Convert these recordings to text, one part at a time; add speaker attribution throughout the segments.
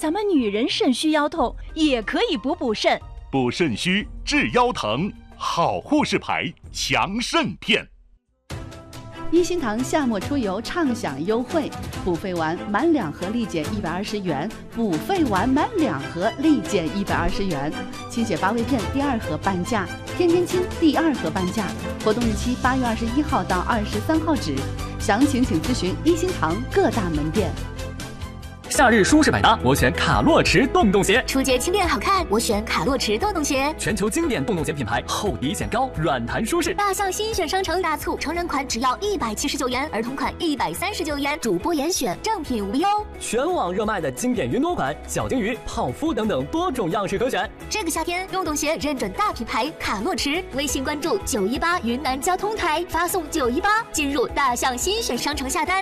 Speaker 1: 咱们女人肾虚腰痛也可以补肾，
Speaker 2: 补肾虚治腰疼，好护士牌强肾片。
Speaker 3: 一心堂夏末出游畅享优惠，补肺丸满2盒立减120元，补肺丸满2盒立减120元。清血八味片第2盒半价，天天清第2盒半价。活动日期8月21号到23号止，详情请咨询一心堂各大门店。
Speaker 4: 夏日舒适百搭，我选卡洛驰洞洞鞋。
Speaker 5: 初阶轻便好看，我选卡洛驰洞洞鞋。
Speaker 4: 全球经典洞洞鞋品牌，厚底显高，软弹舒适。
Speaker 5: 大象新选商城大促，成人款只要179元，儿童款139元，主播严选，正品无忧。
Speaker 4: 全网热卖的经典云朵款、小金鱼、泡芙等等多种样式可选。
Speaker 5: 这个夏天，洞洞鞋认准大品牌卡洛驰，微信关注918云南交通台，发送918进入大象新选商城下单。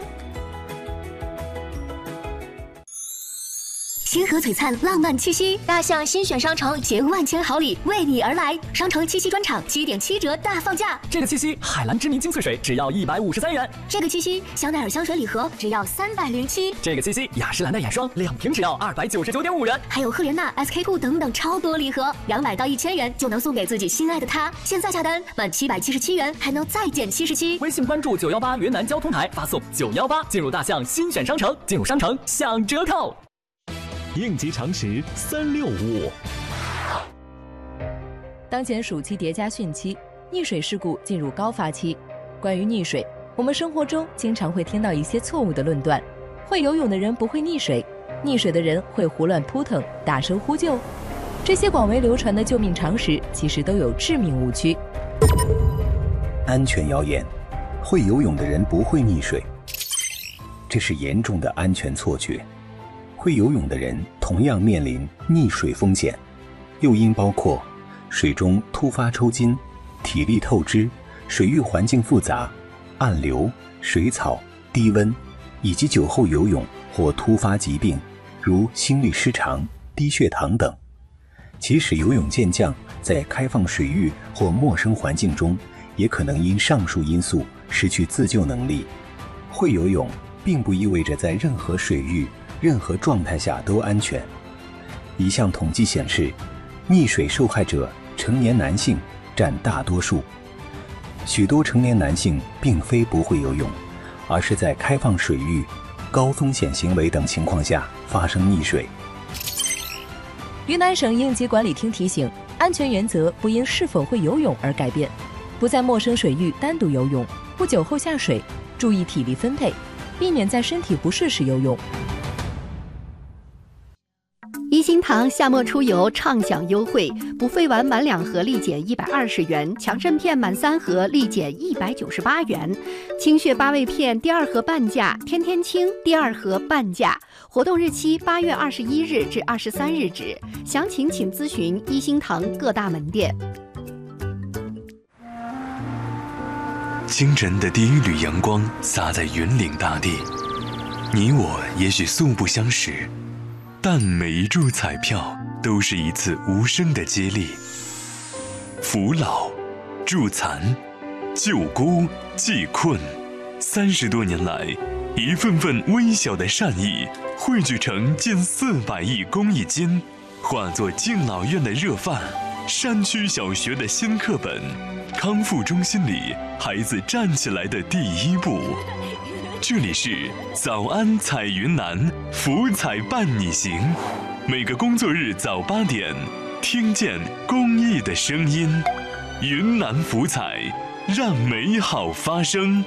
Speaker 5: 星河璀璨，浪漫气息，大象新选商城携万千好礼为你而来。商城七夕专场7.7折大放价，
Speaker 4: 这个七夕海蓝之谜精粹水只要153元，
Speaker 5: 这个七夕香奈儿香水礼盒只要307，
Speaker 4: 这个七夕雅诗兰黛眼霜2瓶只要299.5元，
Speaker 5: 还有赫莲娜、SK two 等等超多礼盒，200到1000元就能送给自己心爱的他。现在下单满777元还能再减77。
Speaker 4: 微信关注918云南交通台，发送918进入大象新选商城，进入商城享折扣。
Speaker 6: 应急常识365。
Speaker 7: 当前暑期叠加汛期，溺水事故进入高发期。关于溺水，我们生活中经常会听到一些错误的论断：会游泳的人不会溺水，溺水的人会胡乱扑腾、大声呼救。这些广为流传的救命常识，其实都有致命误区。
Speaker 8: 安全谣言：会游泳的人不会溺水，这是严重的安全错觉。会游泳的人同样面临溺水风险，诱因包括水中突发抽筋、体力透支、水域环境复杂、暗流、水草、低温，以及酒后游泳或突发疾病，如心律失常、低血糖等。即使游泳健将在开放水域或陌生环境中，也可能因上述因素失去自救能力。会游泳并不意味着在任何水域、任何状态下都安全。一项统计显示，溺水受害者成年男性占大多数。许多成年男性并非不会游泳，而是在开放水域、高风险行为等情况下发生溺水。
Speaker 7: 云南省应急管理厅提醒，安全原则不因是否会游泳而改变，不在陌生水域单独游泳，不酒后下水，注意体力分配，避免在身体不适时游泳。
Speaker 9: 一心堂夏末出游畅享优惠，补肺丸满2盒立减120元，强肾片满3盒立减198元，清血八味片第2盒半价，天天清第2盒半价。活动日期8月21日至23日止，详情请咨询一心堂各大门店。
Speaker 10: 清晨的第一缕阳光洒在云岭大地，你我也许素不相识，但每一注彩票都是一次无声的接力。扶老、助残、救孤、济困，30多年来，一份份微小的善意汇聚成近400亿公益金，化作敬老院的热饭，山区小学的新课本，康复中心里孩子站起来的第一步。这里是早安彩云南，福彩伴你行。每个工作日早8点，听见公益的声音。云南福彩，让美好发生。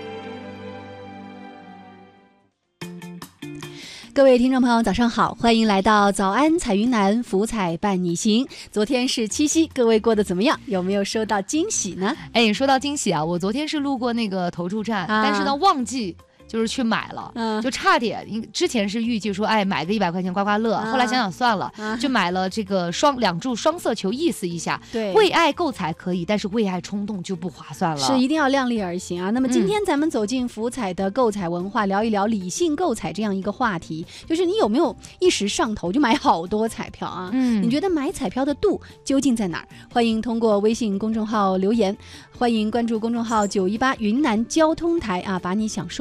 Speaker 3: 各位听众朋友早上好，欢迎来到早安彩云南，福彩伴你行。昨天是七夕，各位过得怎么样？有没有收到惊喜呢？
Speaker 11: 哎，说到惊喜啊，我昨天是路过那个投注站，但是呢忘记就是去买了，就差点。之前是预计说，哎，买个100块钱刮刮乐，后来想想算了，就买了这个2注双色球，意思一下。对，为爱购彩可以，但是为爱冲动就不划算了。
Speaker 3: 是，一定要量力而行啊。那么今天咱们走进福彩的购彩文化，聊一聊理性购彩这样一个话题，就是你有没有一时上头就买好多彩票啊？你觉得买彩票的度究竟在哪儿？欢迎通过微信公众号留言，欢迎关注公众号918云南交通台啊，把你想说的告诉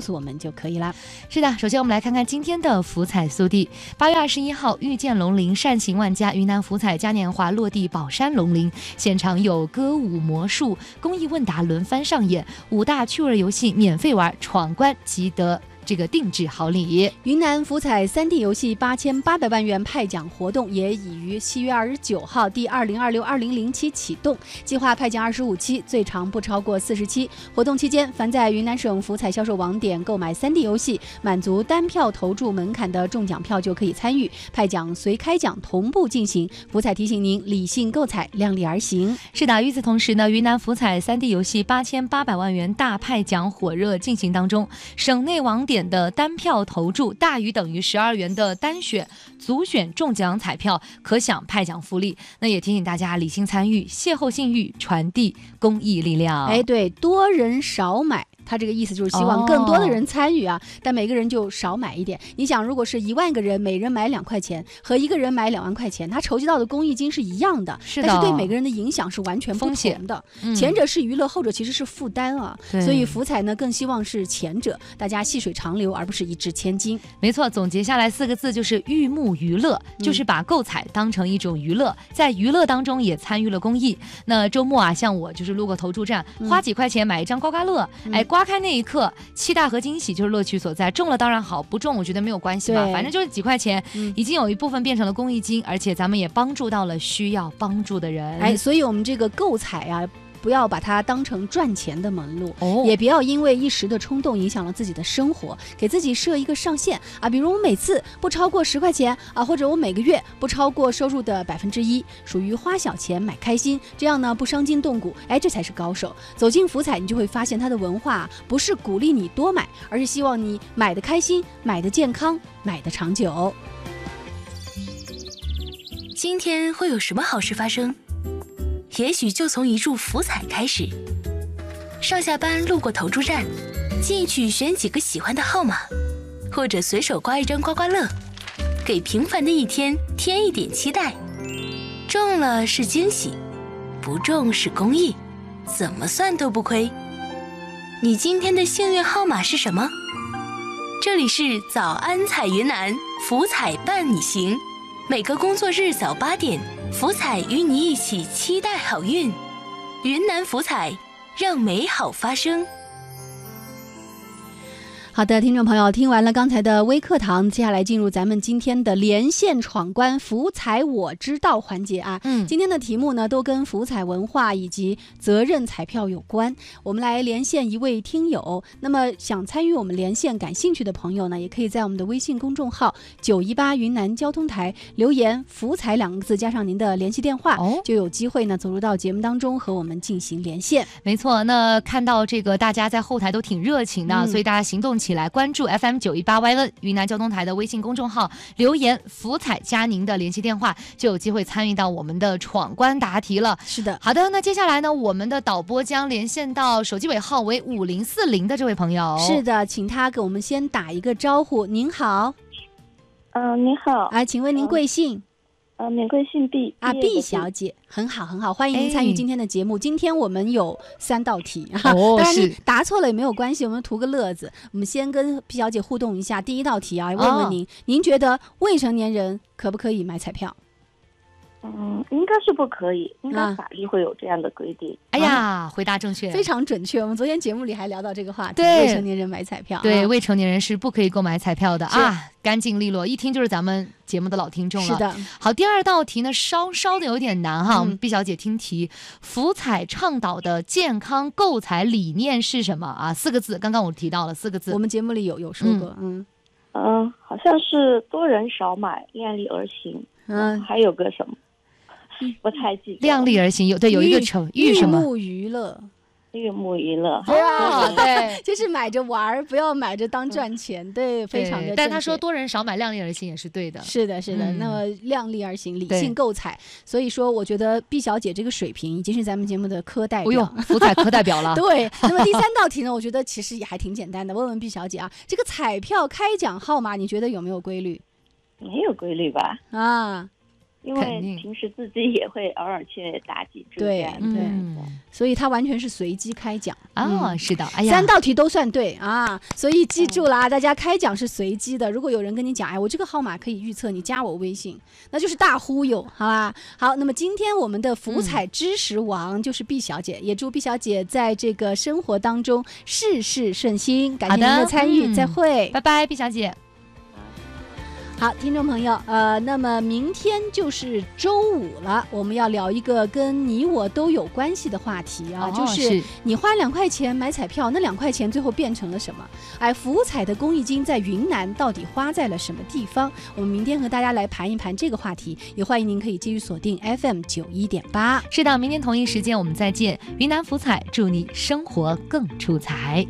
Speaker 12: 诉我们就可以啦。
Speaker 11: 是的，首先我们来看看今天的福彩速递。8月21号，遇见龙鳞，善行万家，云南福彩嘉年华落地宝山龙鳞，现场有歌舞魔术、公益问答轮番上演，5大趣味游戏免费玩，闯关即得这个定制好礼。
Speaker 12: 云南福彩3D 游戏8800万元派奖活动也已于7月29号第2026-2007期启动，计划派奖25期，最长不超过40期。活动期间，凡在云南省福彩销售网点购买3D 游戏，满足单票投注门槛的中奖票就可以参与，派奖随开奖同步进行。福彩提醒您，理性购彩，量力而行。
Speaker 11: 是的，与此同时呢，云南福彩3D 游戏8800万元大派奖火热进行当中，省内网点的单票投注大于等于12元的单选、组选中奖彩票可享派奖福利。那也提醒大家理性参与，邂逅幸运，传递公益力量。
Speaker 12: 哎，对，多人少买。他这个意思就是希望更多的人参与啊，但每个人就少买一点。你想，如果是1万个人，每人买2块钱，和一个人买2万块钱，他筹集到的公益金是一样的，但是对每个人的影响是完全不同的。前者是娱乐，后者其实是负担啊。所以福彩呢更希望是前者，大家细水长流，而不是一掷千金。
Speaker 11: 没错，总结下来4个字就是寓目娱乐，就是把购彩当成一种娱乐，在娱乐当中也参与了公益。那周末啊，像我就是路过投注站，花几块钱买一张刮刮乐，刮开那一刻，期待和惊喜就是乐趣所在。中了当然好，不中我觉得没有关系嘛，反正就是几块钱，已经有一部分变成了公益金，而且咱们也帮助到了需要帮助的人。
Speaker 12: 哎，所以我们这个购彩啊，不要把它当成赚钱的门路，也不要因为一时的冲动影响了自己的生活，给自己设一个上限啊，比如我每次不超过10块钱啊，或者我每个月不超过收入的1%，属于花小钱买开心，这样呢不伤筋动骨，哎，这才是高手。走进福彩，你就会发现它的文化不是鼓励你多买，而是希望你买的开心，买的健康，买的长久。
Speaker 13: 今天会有什么好事发生？也许就从一注福彩开始。上下班路过投注站，进去选几个喜欢的号码，或者随手刮一张刮刮乐，给平凡的一天添一点期待。中了是惊喜，不中是公益，怎么算都不亏。你今天的幸运号码是什么？这里是早安彩云南，福彩伴你行。每个工作日早8点，福彩与你一起期待好运。云南福彩，让美好发生。
Speaker 12: 好的，听众朋友，听完了刚才的微课堂，接下来进入咱们今天的连线闯关福彩我知道环节啊。今天的题目呢都跟福彩文化以及责任彩票有关。我们来连线一位听友，那么想参与我们连线感兴趣的朋友呢，也可以在我们的微信公众号918云南交通台留言福彩2个字加上您的联系电话，就有机会呢走入到节目当中和我们进行连线。
Speaker 11: 没错，那看到这个大家在后台都挺热情的，所以大家行动起来，关注 FM 918YN 云南交通台的微信公众号，留言福彩加您的联系电话，就有机会参与到我们的闯关答题了。
Speaker 12: 是的，
Speaker 11: 好的，那接下来呢，我们的导播将连线到手机尾号为5040的这位朋友。
Speaker 12: 是的，请他给我们先打一个招呼。您好。
Speaker 14: 您好。
Speaker 12: 请问您贵姓？
Speaker 14: 免贵姓毕啊，
Speaker 12: 毕小姐，很好很好，欢迎您参与今天的节目。今天我们有3道题当然你答错了也没有关系，我们图个乐子。我们先跟毕小姐互动一下。第一道题啊，问问您，您觉得未成年人可不可以买彩票？
Speaker 14: 应该是不可以，应该法律会有这样的规定。
Speaker 11: 哎呀，回答正确，
Speaker 12: 非常准确。我们昨天节目里还聊到这个话题，
Speaker 11: 对，
Speaker 12: 未成年人买彩票，
Speaker 11: 对，未成年人是不可以购买彩票的啊，干净利落，一听就是咱们节目的老听众了。
Speaker 12: 是的。
Speaker 11: 好，第二道题呢，稍的有点难哈，我们毕小姐听题。福彩倡导的健康购彩理念是什么啊？4个字，刚刚我提到了4个字，
Speaker 12: 我们节目里有说过，
Speaker 14: 好像是多人少买，量力而行，还有个什么？不太记得。
Speaker 11: 量力而行，有一个成语什么？
Speaker 12: 寓目娱乐。
Speaker 14: 寓目娱乐，
Speaker 12: 对，就是买着玩，不要买着当赚钱，对，非常的。
Speaker 11: 但他说多人少买，量力而行也是对的。
Speaker 12: 是的，是的。那么量力而行，理性购彩。所以说，我觉得毕小姐这个水平已经是咱们节目的科代表，
Speaker 11: 福彩科代表了。
Speaker 12: 对。那么第3道题呢，我觉得其实也还挺简单的，问问毕小姐啊，这个彩票开奖号码，你觉得有没有规律？
Speaker 14: 没有规律吧？ 因为平时自己也会偶尔去打几支。
Speaker 12: 对，所以他完全是随机开奖
Speaker 11: 是的，哎呀
Speaker 12: ，3道题都算对啊，所以记住啦，大家开奖是随机的。如果有人跟你讲，哎，我这个号码可以预测，你加我微信，那就是大忽悠，好吧？好，那么今天我们的福彩知识王就是毕小姐，也祝毕小姐在这个生活当中事事顺心。感谢您的参与，再会，
Speaker 11: 拜拜，毕小姐。
Speaker 12: 好，听众朋友，那么明天就是周五了，我们要聊一个跟你我都有关系的话题啊，就是你花2块钱买彩票，那2块钱最后变成了什么？哎，福彩的公益金在云南到底花在了什么地方？我们明天和大家来盘一盘这个话题，也欢迎您可以继续锁定 FM 91.8。
Speaker 11: 是的，明天同一时间我们再见。云南福彩，祝你生活更出彩。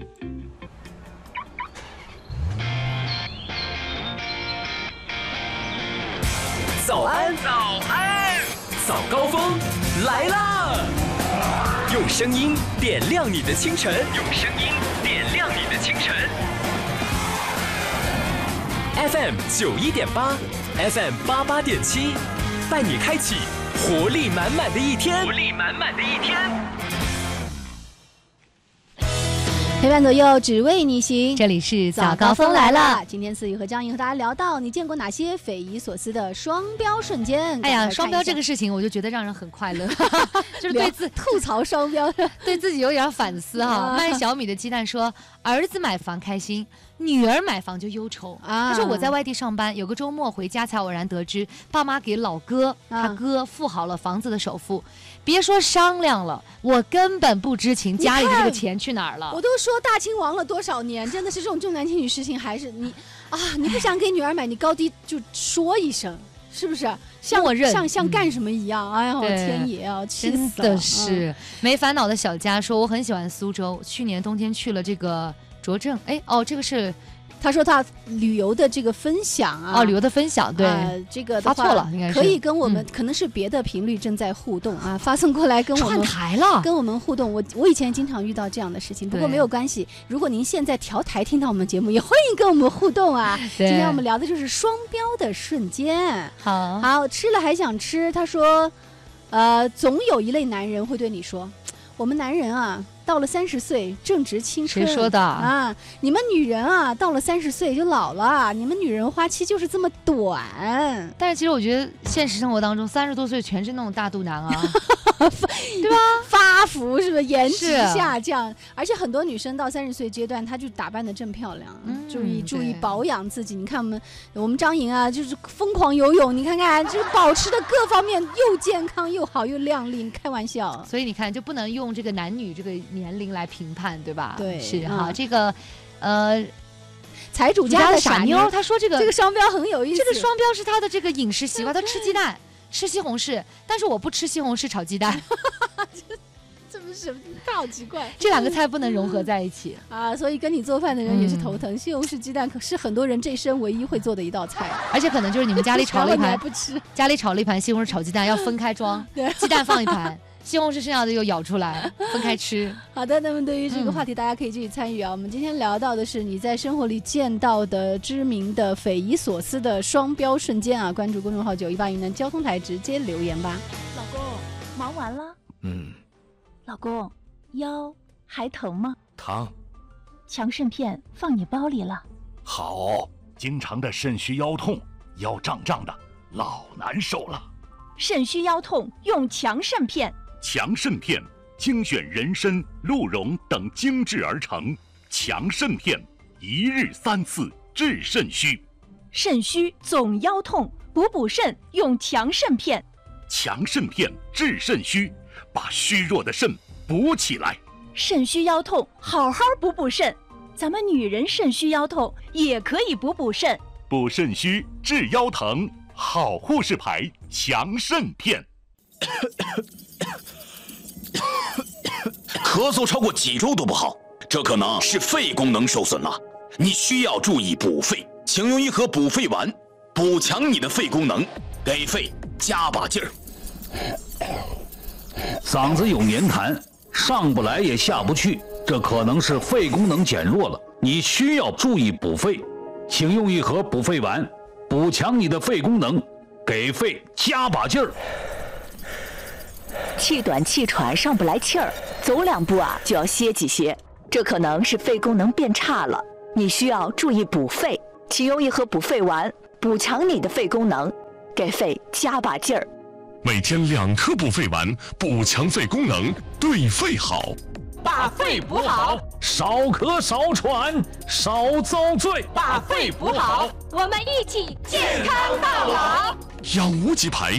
Speaker 4: 早安，早安，早高峰来啦！用声音点亮你的清晨，用声音点亮你的清晨。FM 91.8 ，FM 88.7，带你开启活力满满的一天，活力满满的一天。
Speaker 12: 陪伴左右，只为你行。
Speaker 11: 这里是早高峰来了。
Speaker 12: 今天思雨和张莹和大家聊到，你见过哪些匪夷所思的双标瞬间？
Speaker 11: 哎呀，双标这个事情，我就觉得让人很快乐，就是对
Speaker 12: 吐槽双标，
Speaker 11: 对自己有点反思哈。卖小米的鸡蛋说，儿子买房开心，女儿买房就忧愁。他说我在外地上班，有个周末回家才偶然得知，爸妈给老哥他哥付好了房子的首付。别说商量了，我根本不知情家里的这个钱去哪儿了。
Speaker 12: 我都说大清亡了多少年，真的是这种重男轻女事情，还是你你不想给女儿买，你高低就说一声，是不是？像干什么一样？哎呀，我天爷啊，气死了！
Speaker 11: 真的是没烦恼的小佳说，我很喜欢苏州，去年冬天去了这个拙政。这个是。
Speaker 12: 他说他旅游的这个分享啊，
Speaker 11: 旅游的分享，对，
Speaker 12: 这个
Speaker 11: 发错了，应该是
Speaker 12: 可以跟我们，可能是别的频率正在互动啊，发送过来跟我们
Speaker 11: 串台了，
Speaker 12: 跟我们互动。我以前经常遇到这样的事情，不过没有关系。如果您现在调台听到我们节目，也欢迎跟我们互动啊。今天我们聊的就是双标的瞬间。好，吃了还想吃。他说，总有一类男人会对你说，我们男人啊。到了30岁正值青春，
Speaker 11: 谁说的
Speaker 12: 啊？你们女人啊，到了30岁就老了，你们女人花期就是这么短。
Speaker 11: 但是其实我觉得现实生活当中，30多岁全是那种大肚腩啊，对吧？
Speaker 12: 发福是不是？颜值下降，而且很多女生到30岁阶段，她就打扮得正漂亮，注意保养自己。你看我们张莹啊，就是疯狂游泳，你看看，就是保持的各方面又健康又好又靓丽，开玩笑。
Speaker 11: 所以你看，就不能用这个男女这个年龄来评判，对吧？
Speaker 12: 对，
Speaker 11: 是哈。这个
Speaker 12: 财主家的傻妞，
Speaker 11: 他说这个
Speaker 12: 双标很有意思。
Speaker 11: 这个双标是他的这个饮食习惯，他吃鸡蛋，吃西红柿，但是我不吃西红柿炒鸡蛋。
Speaker 12: 这不是太好奇怪，
Speaker 11: 这2个菜不能融合在一起
Speaker 12: 啊！所以跟你做饭的人也是头疼。西红柿鸡蛋可是很多人这一生唯一会做的一道菜，
Speaker 11: 而且可能就是你们家里炒了一盘，
Speaker 12: 不吃，
Speaker 11: 家里炒了一盘西红柿炒鸡蛋，要分开装，鸡蛋放一盘。西红柿剩下的又舀出来分开吃。
Speaker 12: 好的，那么对于这个话题大家可以继续参与啊。我们今天聊到的是你在生活里见到的知名的匪夷所思的双标瞬间啊。关注公众号918云南交通台直接留言吧。
Speaker 1: 老公忙完了？老公腰还疼吗？
Speaker 2: 疼。
Speaker 1: 强肾片放你包里了。
Speaker 2: 好，经常的肾虚腰痛，腰胀胀的，老难受了。
Speaker 1: 肾虚腰痛用强肾片。
Speaker 2: 强肾片精选人参、鹿茸等精制而成，强肾片1日3次治肾虚。
Speaker 1: 肾虚总腰痛，补肾用强肾片。
Speaker 2: 强肾片治肾虚，把虚弱的肾补起来。
Speaker 1: 肾虚腰痛，好好补肾。咱们女人肾虚腰痛也可以补肾。
Speaker 2: 补肾虚治腰疼，好护士牌强肾片。
Speaker 15: 咳嗽超过几周都不好，这可能是肺功能受损了。你需要注意补肺，请用一盒补肺丸，补强你的肺功能，给肺加把劲儿。
Speaker 16: 嗓子有黏痰，上不来也下不去，这可能是肺功能减弱了。你需要注意补肺，请用一盒补肺丸，补强你的肺功能， 给肺加把劲儿。
Speaker 17: 气短气喘上不来气儿，走2步就要歇几歇，这可能是肺功能变差了，你需要注意补肺，请用一盒补肺丸，补强你的肺功能，给肺加把劲儿。
Speaker 18: 每天2颗补肺丸，补强肺功能，对肺好。
Speaker 19: 把肺补好，
Speaker 16: 少咳少喘少遭罪。
Speaker 19: 把肺补好，我们一起健康到老。
Speaker 18: 养无极牌